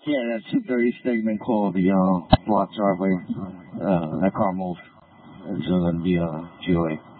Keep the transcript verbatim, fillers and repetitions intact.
Yeah, that two thirty Stegman called the uh, block driveway. Uh, that car moved. It's going to be a G O A.